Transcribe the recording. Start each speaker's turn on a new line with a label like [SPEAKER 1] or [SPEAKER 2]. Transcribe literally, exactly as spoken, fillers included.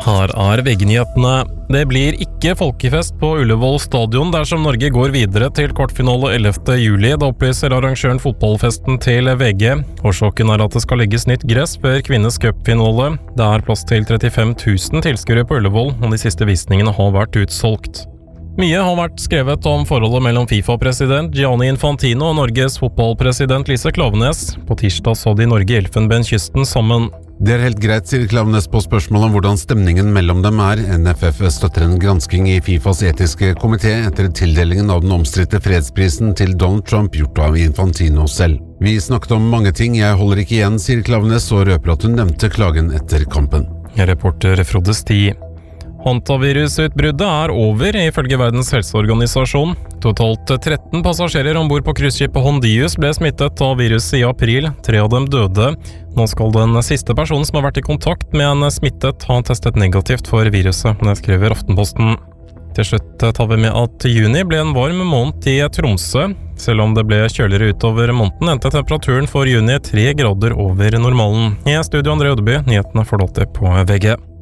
[SPEAKER 1] Her er V G-nyhetene. Det blir ikke folkefest på Ullevål stadion dersom Norge går videre til kvartfinale ellevte juli. Da opplyser arrangøren fotballfesten til V G. Årsaken er at det skal legges nytt gress før kvinnes cupfinale. Det er plass til trettifem tusen tilskuere på Ullevål, og de siste visningene har vært utsolgt. Mye har vært skrevet om forholdet mellom FIFA-president Gianni Infantino og Norges fotballpresident Lise Klaveness. På tirsdag så de Norge i Elfenbenskysten sammen.
[SPEAKER 2] Det er helt greit, sier Klaveness på spørsmål om hvordan stemningen mellom dem er. N F F støtter en gransking i FIFAs etiske komité etter tildelingen av den omstridte fredsprisen til Donald Trump gjort av Infantino selv. Vi snakket om mange ting, jeg holder ikke igjen, sier Klaveness og røper at hun nevnte klagen etter kampen.
[SPEAKER 1] Reporter Frode Sti. Hantavirusutbruddet er over, ifølge Verdens helseorganisasjon. Totalt tretten passasjerer ombord på cruiseskipet Hondius ble smittet av viruset i april. Tre av dem døde. Nå skal den siste personen som har vært i kontakt med en smittet ha testet negativt for viruset, det skriver Aftenposten. Til slutt tar vi med at juni ble en varm måned i Tromsø. Selv om det ble kjøligere utover måneden, endte temperaturen for juni tre grader over normalen. I studio André Ødeby, nyhetene får dere på V G.